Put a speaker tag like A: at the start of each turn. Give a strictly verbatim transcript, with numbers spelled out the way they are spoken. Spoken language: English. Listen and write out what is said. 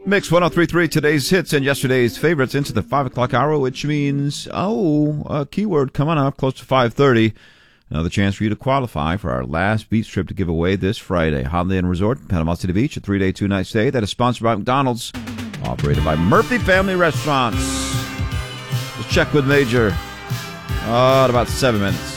A: Mix one oh three point three, today's hits and yesterday's favorites into the five o'clock hour, which means, oh, a keyword coming up close to five thirty. Another chance for you to qualify for our last beach trip to give away this Friday. Holiday Inn Resort, Panama City Beach, a three-day, two-night stay that is sponsored by McDonald's, operated by Murphy Family Restaurants. Let's check with Major. Oh, in about seven minutes.